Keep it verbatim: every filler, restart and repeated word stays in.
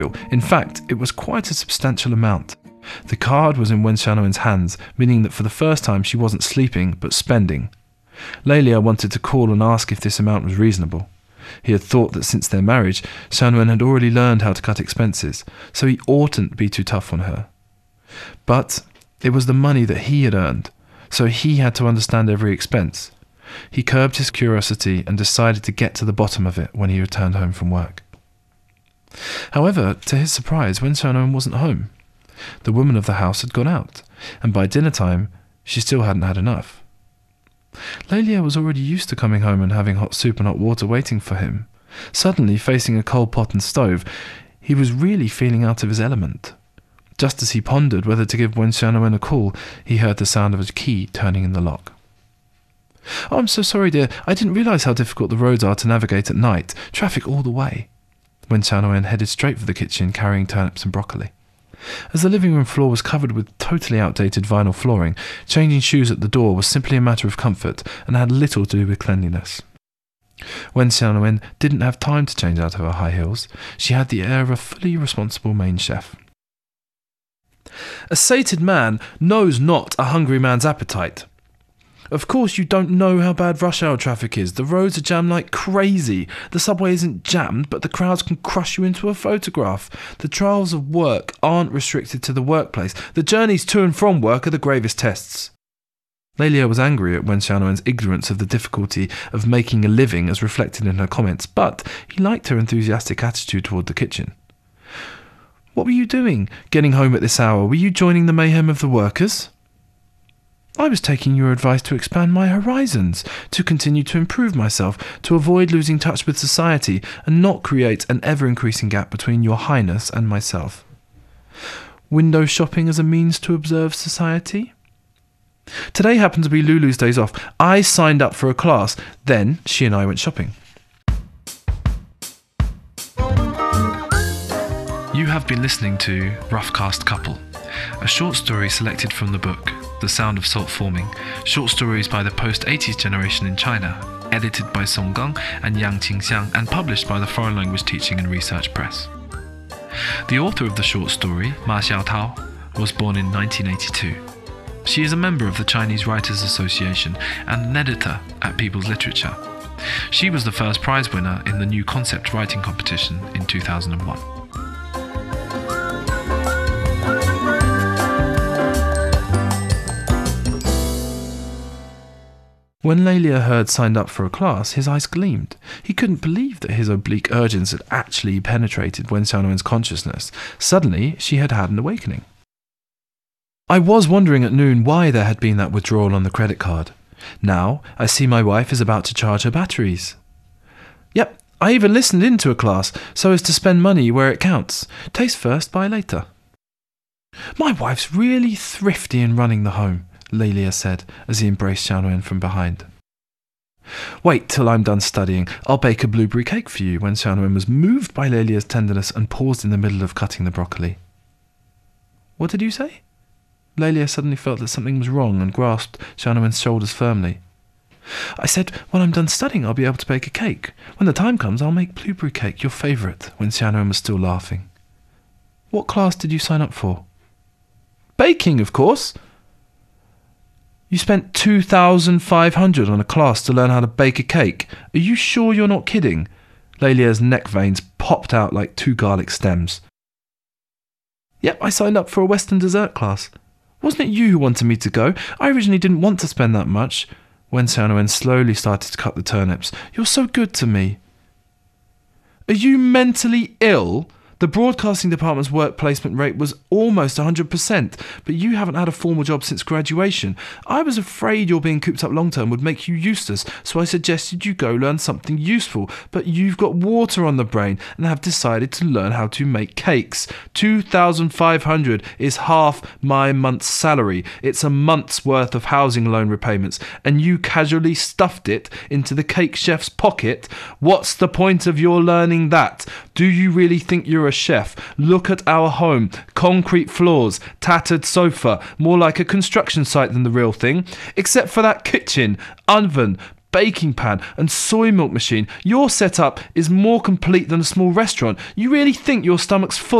In fact, it was quite a substantial amount. The card was in Wen Xiaonuen's hands, meaning that for the first time she wasn't sleeping, but spending. Lélia wanted to call and ask if this amount was reasonable. He had thought that since their marriage, Xiaonuen had already learned how to cut expenses, so he oughtn't be too tough on her. But it was the money that he had earned, so he had to understand every expense. He curbed his curiosity and decided to get to the bottom of it when he returned home from work. However, to his surprise, Wen Xiaonuen wasn't home. The woman of the house had gone out, and by dinner time, she still hadn't had enough. Lélia was already used to coming home and having hot soup and hot water waiting for him. Suddenly, facing a coal pot and stove, he was really feeling out of his element. Just as he pondered whether to give Wen Xiaonuen a call, he heard the sound of a key turning in the lock. "Oh, I'm so sorry, dear. I didn't realise how difficult the roads are to navigate at night. Traffic all the way." Wen Xiaonuen headed straight for the kitchen, carrying turnips and broccoli. As the living room floor was covered with totally outdated vinyl flooring, changing shoes at the door was simply a matter of comfort and had little to do with cleanliness. Wen Xiaonuen didn't have time to change out of her high heels. She had the air of a fully responsible main chef. A sated man knows not a hungry man's appetite. Of course, you don't know how bad rush hour traffic is. The roads are jammed like crazy. The subway isn't jammed, but the crowds can crush you into a photograph. The trials of work aren't restricted to the workplace. The journeys to and from work are the gravest tests. Lélia was angry at Wen Xiaonuen's ignorance of the difficulty of making a living as reflected in her comments, but he liked her enthusiastic attitude toward the kitchen. "What were you doing, getting home at this hour? Were you joining the mayhem of the workers?" "I was taking your advice to expand my horizons, to continue to improve myself, to avoid losing touch with society, and not create an ever-increasing gap between your highness and myself." "Window shopping as a means to observe society?" "Today happened to be Lulu's days off. I signed up for a class. Then she and I went shopping." You have been listening to Rough Cast Couple, a short story selected from the book The Sound of Salt Forming, short stories by the post-eighties generation in China, edited by Song Gang and Yang Qingxiang and published by the Foreign Language Teaching and Research Press. The author of the short story, Ma Xiaotao, was born in nineteen eighty-two. She is a member of the Chinese Writers Association and an editor at People's Literature. She was the first prize winner in the New Concept Writing Competition in two thousand one. When Lélia heard signed up for a class, his eyes gleamed. He couldn't believe that his oblique urgings had actually penetrated Wen Xiaonuen's consciousness. Suddenly, she had had an awakening. "I was wondering at noon why there had been that withdrawal on the credit card. Now, I see my wife is about to charge her batteries." "Yep, I even listened in to a class, so as to spend money where it counts. Taste first, buy later." "My wife's really thrifty in running the home," Lélia said as he embraced Xiaonuen from behind. "Wait till I'm done studying. I'll bake a blueberry cake for you," when Xiaonuen was moved by Lélia's tenderness and paused in the middle of cutting the broccoli. "What did you say?" Lélia suddenly felt that something was wrong and grasped Xiaonuen's shoulders firmly. "I said when I'm done studying I'll be able to bake a cake. When the time comes I'll make blueberry cake, your favourite," when Xiaonuen was still laughing. "What class did you sign up for?" "Baking, of course." "You spent two thousand five hundred dollars on a class to learn how to bake a cake. Are you sure you're not kidding?" Lélia's neck veins popped out like two garlic stems. "Yep, I signed up for a Western dessert class. Wasn't it you who wanted me to go? I originally didn't want to spend that much." When Xiaonuen slowly started to cut the turnips. "You're so good to me." "Are you mentally ill? The broadcasting department's work placement rate was almost one hundred percent, but you haven't had a formal job since graduation. I was afraid your being cooped up long term would make you useless, so I suggested you go learn something useful, but you've got water on the brain and have decided to learn how to make cakes. two thousand five hundred dollars is half my month's salary. It's a month's worth of housing loan repayments, and you casually stuffed it into the cake chef's pocket. What's the point of your learning that? Do you really think you're a chef? Look at our home. Concrete floors, tattered sofa, more like a construction site than the real thing. Except for that kitchen, oven, baking pan and soy milk machine. Your setup is more complete than a small restaurant. You really think your stomach's full